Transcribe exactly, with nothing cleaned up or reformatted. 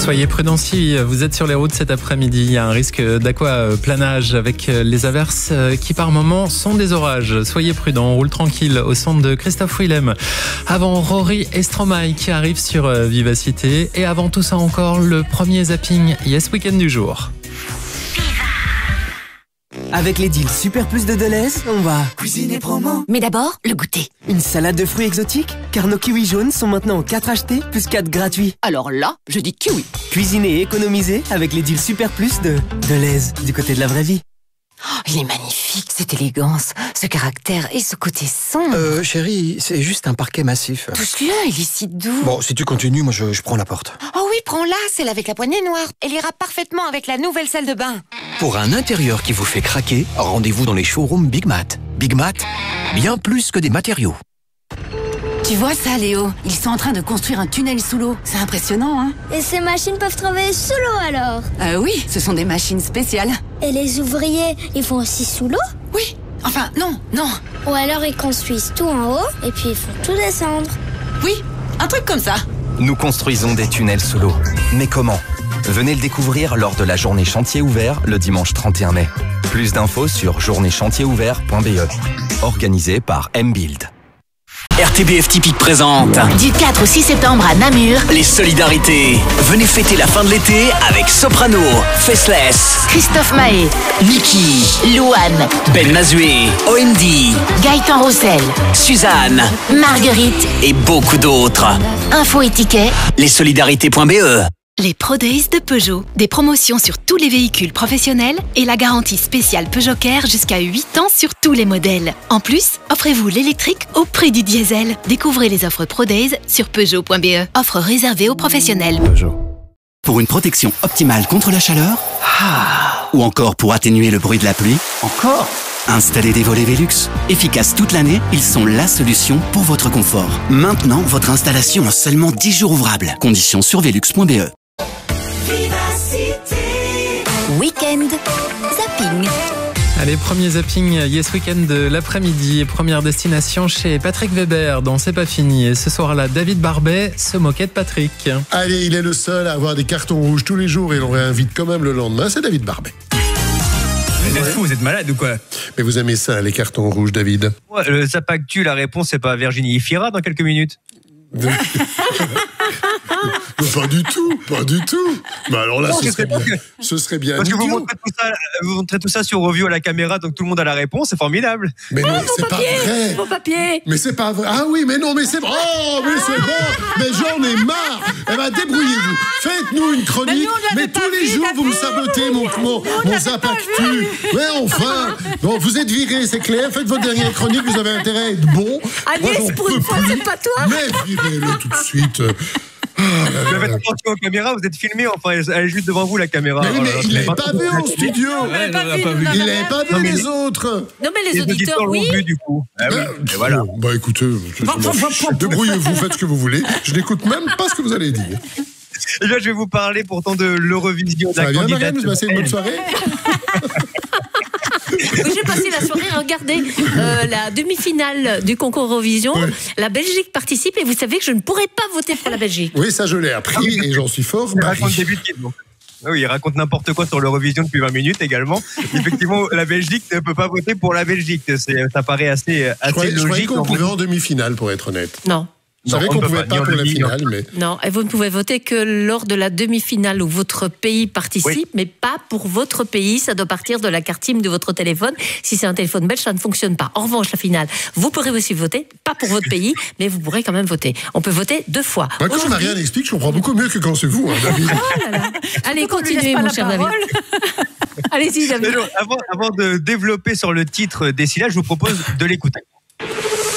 Soyez prudents si vous êtes sur les routes cet après-midi. Il y a un risque d'aquaplanage avec les averses qui par moments sont des orages. Soyez prudents, on roule tranquille au centre de Christophe Willem. Avant Rory et Stromae qui arrivent sur Vivacité. Et avant tout ça encore, le premier zapping Yes Weekend du jour. Avec les deals Super Plus de Deleuze, on va cuisiner promo. Mais d'abord, le goûter. Une salade de fruits exotiques, car nos kiwis jaunes sont maintenant en quatre achetés, plus quatre gratuits. Alors là, je dis kiwi. Cuisiner et économiser avec les deals Super Plus de Deleuze, du côté de la vraie vie. Oh, il est magnifique, cette élégance, ce caractère et ce côté sombre. Euh, chérie, c'est juste un parquet massif. Touche-le, il est si doux. Bon, si tu continues, moi je, je prends la porte. Oh oui, prends-la, celle avec la poignée noire. Elle ira parfaitement avec la nouvelle salle de bain. Pour un intérieur qui vous fait craquer, rendez-vous dans les showrooms Big Mat. Big Mat, bien plus que des matériaux. Tu vois ça, Léo? Ils sont en train de construire un tunnel sous l'eau. C'est impressionnant, hein? Et ces machines peuvent travailler sous l'eau alors? Euh, oui, ce sont des machines spéciales. Et les ouvriers, ils font aussi sous l'eau? Oui, enfin, non, non. Ou alors ils construisent tout en haut et puis ils font tout descendre. Oui, un truc comme ça. Nous construisons des tunnels sous l'eau. Mais comment? Venez le découvrir lors de la journée chantier ouvert le dimanche trente et un mai. Plus d'infos sur journée chantier ouvert point b e. Organisé par M-Build. R T B F Typique présente Du quatre au six septembre à Namur, les solidarités. Venez fêter la fin de l'été avec Soprano, Faceless, Christophe Mahé, Niki, Louane, Ben Mazué, O M D, Gaëtan Roussel, Suzanne Marguerite, et beaucoup d'autres. Info et tickets, lessolidarités point b e. Les Pro Days de Peugeot. Des promotions sur tous les véhicules professionnels et la garantie spéciale Peugeot Care jusqu'à huit ans sur tous les modèles. En plus, offrez-vous l'électrique au prix du diesel. Découvrez les offres Pro Days sur peugeot point b e. Offre réservée aux professionnels. Peugeot. Pour une protection optimale contre la chaleur, ah. Ou encore pour atténuer le bruit de la pluie, encore. Installez des volets Velux. Efficaces toute l'année, ils sont la solution pour votre confort. Maintenant, votre installation en seulement dix jours ouvrables. Conditions sur velux point b e. Week-end, zapping. Allez, premier zapping Yes Weekend de l'après-midi. Première destination chez Patrick Weber dans C'est pas fini. Et ce soir-là, David Barbet se moquait de Patrick. Allez, il est le seul à avoir des cartons rouges tous les jours et l'on réinvite quand même le lendemain. C'est David Barbet. Vous êtes fou, vous êtes malade ou quoi? Mais vous aimez ça, les cartons rouges, David? Ouais, le Zap Actu, la réponse, c'est pas Virginie Ifira dans quelques minutes? De... Pas du tout, pas du tout. Mais alors là, non, ce, serait bien, que... ce serait bien. Parce que vous montrez, tout ça, vous montrez tout ça sur review à la caméra, donc tout le monde a la réponse, c'est formidable. Mais non, oh, c'est pas vrai. Mon papier. Mais c'est pas vrai. Ah oui, mais non, mais c'est vrai. Oh, mais c'est bon. Mais j'en ai marre. Eh ben, débrouillez-vous. Faites-nous une chronique. Mais, mais tous les jours, vous me sabotez mon, mon, mon Zap Actu. Mais enfin. Bon, vous êtes viré, c'est clair. Faites votre dernière chronique, vous avez intérêt à être bon. Agnès, pour une fois, c'est pas toi. Mais virez-le tout de suite. Ah, vous faites attention aux caméras, vous êtes filmé, enfin elle est juste devant vous la caméra. Mais, mais il l'avait pas vu en studio. Ouais, il l'avait pas vu, il l'avait pas vu les autres. Non mais les, les auditeurs, auditeurs oui. L'ont vu du coup. Ah, oui. Et voilà. Bah écoutez, débrouillez-vous, faites ce que vous voulez. Je n'écoute même pas ce que vous allez dire. Et là je vais vous parler pourtant de l'Eurovision. Ça va bien, Marianne, vous passez une bonne soirée. J'ai passé la soirée à regarder euh, la demi-finale du concours Eurovision. Oui. La Belgique participe et vous savez que je ne pourrais pas voter pour la Belgique. Oui, ça je l'ai appris et j'en suis fort. Il raconte, début de... oui, il raconte n'importe quoi sur l'Eurovision depuis vingt minutes également. Effectivement, la Belgique ne peut pas voter pour la Belgique. Ça paraît assez, assez je croyais, logique. Je croyais qu'on pouvait en demi-finale, pour être honnête. Non. Je savais qu'on ne pouvait pas, pas pour la finale, mais... Non, et vous ne pouvez voter que lors de la demi-finale où votre pays participe, oui. Mais pas pour votre pays. Ça doit partir de la carte SIM de votre téléphone. Si c'est un téléphone belge, ça ne fonctionne pas. En revanche, la finale, vous pourrez aussi voter, pas pour votre pays, mais vous pourrez quand même voter. On peut voter deux fois. Moi, quand Marianne explique, je comprends beaucoup mieux que quand c'est vous, hein, David. Oh là là. Allez, continuez, mon cher David. Allez-y, David. Avant, avant de développer sur le titre des syllabes, je vous propose de l'écouter.